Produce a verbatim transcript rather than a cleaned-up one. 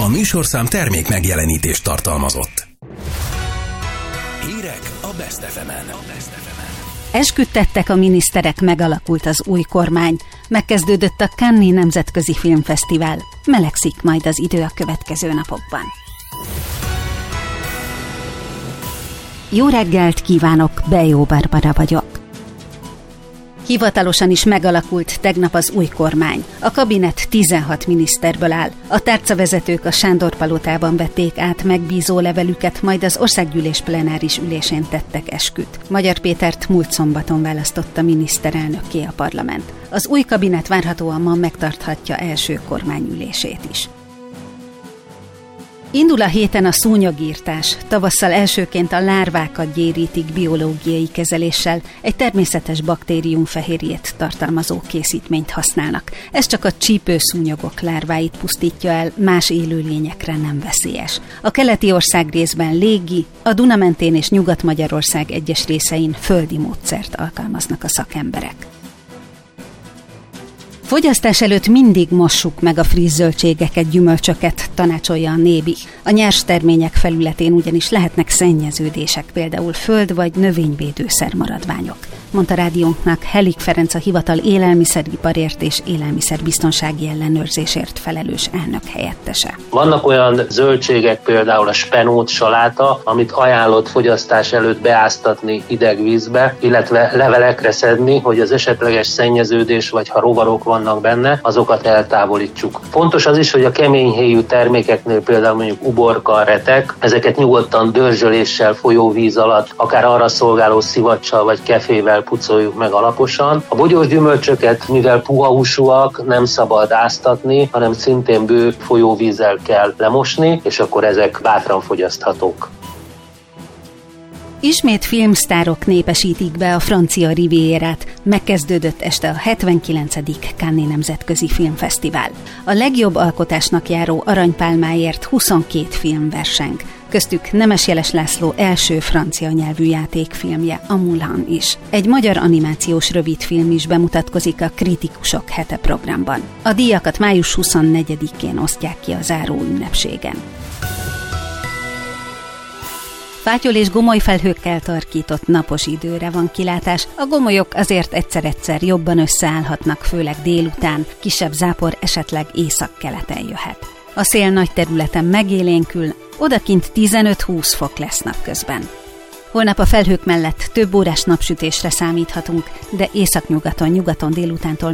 műsorszám termék megjelenítést tartalmazott. Hírek a Best ef emen. Esküdtettek a miniszterek, megalakult az új kormány. Megkezdődött a Cannes-i Nemzetközi Filmfesztivál. Melegszik majd az idő a következő napokban. Jó reggelt kívánok, Bejó Barbara vagyok. Hivatalosan is megalakult tegnap az új kormány. A kabinet tizenhat miniszterből áll. A tárcavezetők a Sándor-palotában vették át megbízó levelüket, majd az országgyűlés plenáris ülésén tettek esküt. Magyar Pétert múlt szombaton választotta miniszterelnökké a parlament. Az új kabinet várhatóan ma megtarthatja első kormányülését is. Indul a héten a szúnyogírtás. Tavasszal elsőként a lárvákat gyérítik biológiai kezeléssel, egy természetes baktérium fehérjét tartalmazó készítményt használnak. Ez csak a csípőszúnyogok lárváit pusztítja el, más élőlényekre nem veszélyes. A keleti országrészben légi, a Duna mentén és Nyugat-Magyarország egyes részein földi módszert alkalmaznak a szakemberek. Fogyasztás előtt mindig mossuk meg a friss zöldségeket, gyümölcsöket, tanácsolja a Nébi. A nyers termények felületén ugyanis lehetnek szennyeződések, például föld- vagy növényvédőszer maradványok, mondta rádiónknak Helik Ferenc, a hivatal élelmiszeriparért és élelmiszerbiztonsági ellenőrzésért felelős elnök helyettese. Vannak olyan zöldségek, például a spenót, saláta, amit ajánlott fogyasztás előtt beáztatni hideg vízbe, illetve levelekre szedni, hogy az esetleges szennyeződés vagy ha rovarok vannak benne, azokat eltávolítsuk. Fontos az is, hogy a keményhéjú termékeknél, például mondjuk uborka, retek, ezeket nyugodtan dörzsöléssel, folyóvíz alatt, akár arra szolgáló szivacsal vagy kefével pucoljuk meg alaposan. A bogyós gyümölcsöket, mivel puha húsúak, nem szabad áztatni, hanem szintén bő folyóvízzel kell lemosni, és akkor ezek bátran fogyaszthatók. Ismét filmsztárok népesítik be a francia rivierát. Megkezdődött este a hetvenkilencedik Cannes-i Nemzetközi Filmfesztivál. A legjobb alkotásnak járó aranypálmáért huszonkét film verseng. Köztük Nemes Jeles László első francia nyelvű játékfilmje, a Moulin is. Egy magyar animációs rövidfilm is bemutatkozik a Kritikusok hete programban. A díjakat május huszonnegyedikén osztják ki a záró ünnepségen. Fátyol és gomoly felhőkkel tarkított napos időre van kilátás. A gomolyok azért egyszer-egyszer jobban összeállhatnak, főleg délután, kisebb zápor esetleg északkeleten jöhet. A szél nagy területen megélénkül, odakint tizenöt-húsz fok lesz napközben. Holnap a felhők mellett több órás napsütésre számíthatunk, de északnyugaton, nyugaton délutántól